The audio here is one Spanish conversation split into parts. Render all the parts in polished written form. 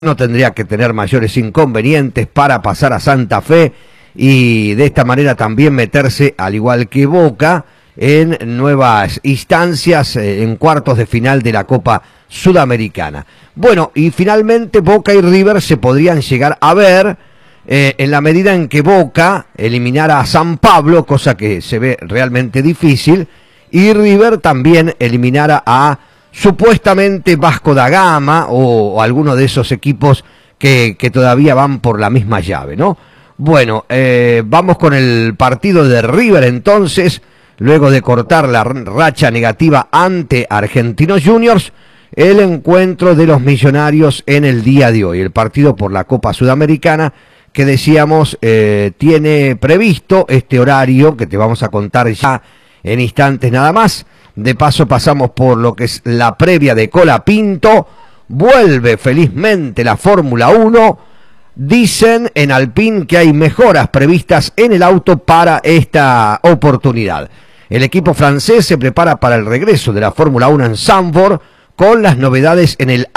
no tendría que tener mayores inconvenientes para pasar a Santa Fe y de esta manera también meterse, al igual que Boca, en nuevas instancias en cuartos de final de la Copa Sudamericana. Bueno, y finalmente Boca y River se podrían llegar a ver en la medida en que Boca eliminara a San Pablo, cosa que se ve realmente difícil, y River también eliminara a supuestamente Vasco da Gama o alguno de esos equipos que todavía van por la misma llave, ¿no? Bueno, vamos con el partido de River entonces, luego de cortar la racha negativa ante Argentinos Juniors, el encuentro de los Millonarios en el día de hoy, el partido por la Copa Sudamericana, que decíamos tiene previsto este horario que te vamos a contar ya en instantes nada más. De paso pasamos por lo que es la previa de Colapinto. Vuelve felizmente la Fórmula 1. Dicen en Alpine que hay mejoras previstas en el auto para esta oportunidad. El equipo francés se prepara para el regreso de la Fórmula 1 en Zandvoort con las novedades en el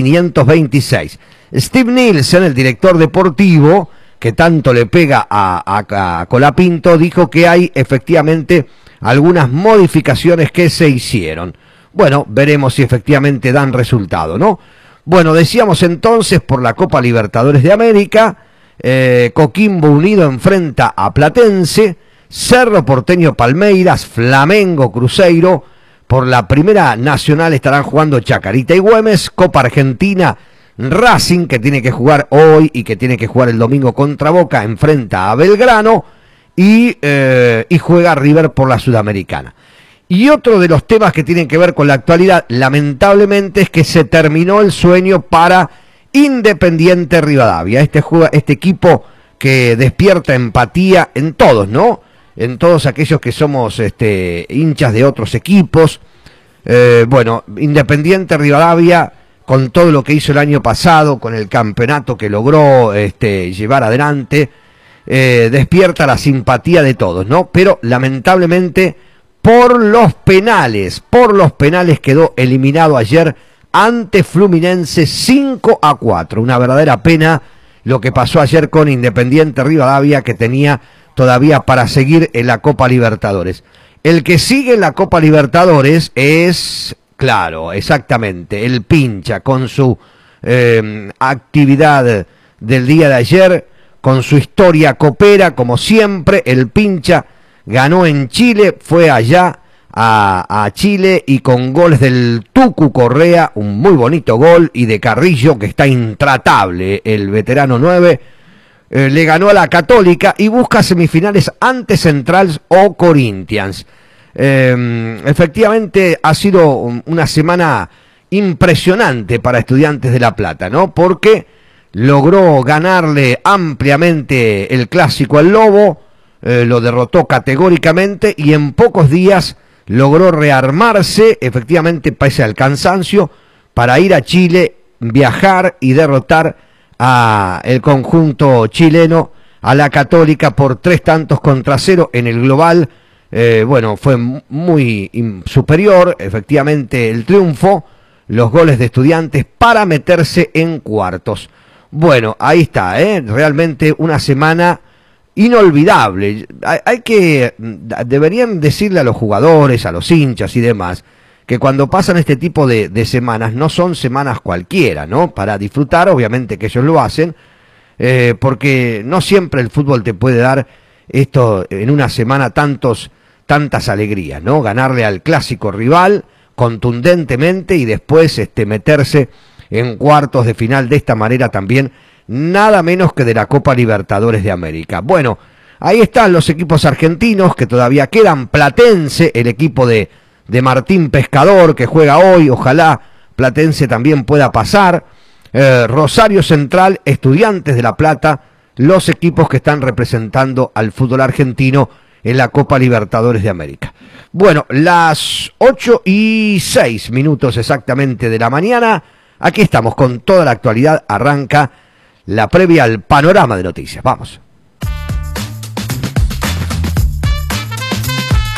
A526. Steve Nielsen, el director deportivo, que tanto le pega a Colapinto, dijo que hay efectivamente algunas modificaciones que se hicieron. Bueno, veremos si efectivamente dan resultado, ¿no? Bueno, decíamos entonces por la Copa Libertadores de América, Coquimbo Unido enfrenta a Platense, Cerro Porteño Palmeiras, Flamengo Cruzeiro, por la Primera Nacional estarán jugando Chacarita y Güemes, Copa Argentina, Racing, que tiene que jugar hoy y que tiene que jugar el domingo contra Boca, enfrenta a Belgrano, y juega River por la Sudamericana. Y otro de los temas que tienen que ver con la actualidad, lamentablemente, es que se terminó el sueño para Independiente Rivadavia, este equipo que despierta empatía en todos, ¿no? En todos aquellos que somos hinchas de otros equipos. Bueno, Independiente Rivadavia, con todo lo que hizo el año pasado, con el campeonato que logró llevar adelante, despierta la simpatía de todos, ¿no? Pero lamentablemente por los penales quedó eliminado ayer ante Fluminense 5-4. Una verdadera pena lo que pasó ayer con Independiente Rivadavia, que tenía todavía para seguir en la Copa Libertadores. El que sigue en la Copa Libertadores es, claro, exactamente, el Pincha, con su actividad del día de ayer, con su historia copera, como siempre. El Pincha ganó en Chile, fue allá a Chile, y con goles del Tucu Correa, un muy bonito gol, y de Carrillo, que está intratable, el veterano 9, le ganó a la Católica y busca semifinales ante Central o Corinthians. Efectivamente ha sido una semana impresionante para Estudiantes de La Plata, ¿no? Porque logró ganarle ampliamente el clásico al Lobo, lo derrotó categóricamente y en pocos días logró rearmarse, efectivamente, pese al cansancio, para ir a Chile, viajar y derrotar a el conjunto chileno, a la Católica, por 3-0 en el global. Bueno, fue muy superior, efectivamente, el triunfo, los goles de Estudiantes para meterse en cuartos. Bueno, ahí está, realmente una semana inolvidable. Deberían decirle a los jugadores, a los hinchas y demás, que cuando pasan este tipo de semanas, no son semanas cualquiera, ¿no? Para disfrutar, obviamente que ellos lo hacen, porque no siempre el fútbol te puede dar esto en una semana tantas alegrías, ¿no? Ganarle al clásico rival contundentemente y después meterse en cuartos de final de esta manera también, nada menos que de la Copa Libertadores de América. Bueno, ahí están los equipos argentinos que todavía quedan. Platense, el equipo de Martín Pescador, que juega hoy, ojalá Platense también pueda pasar. Rosario Central, Estudiantes de La Plata, los equipos que están representando al fútbol argentino en la Copa Libertadores de América. Bueno, las 8:06 exactamente de la mañana, aquí estamos con toda la actualidad. Arranca la previa al panorama de noticias. Vamos.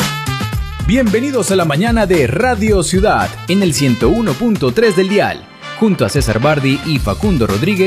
Bienvenidos a la mañana de Radio Ciudad en el 101.3 del dial. junto a César Bardi y Facundo Rodríguez.